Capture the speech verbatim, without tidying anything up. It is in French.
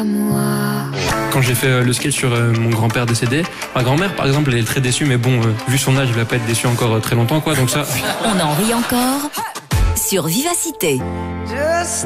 à moi. Quand j'ai fait euh, le sketch sur euh, mon grand-père décédé, ma grand-mère par exemple elle est très déçue, mais bon, euh, vu son âge elle va pas être déçue encore euh, très longtemps quoi, donc ça... On en rit encore sur Vivacité.